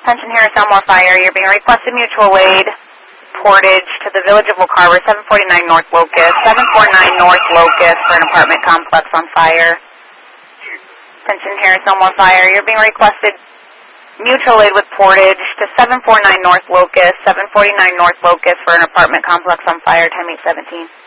Pension here is Elmore Fire. You're being requested mutual aid portage to the Village of Oak Harbor, 749 North Locust, 749 North Locust for an apartment complex on fire. Pension here is Elmore Fire. You're being requested mutual aid with portage to 749 North Locust, 749 North Locust for an apartment complex on fire, time 817.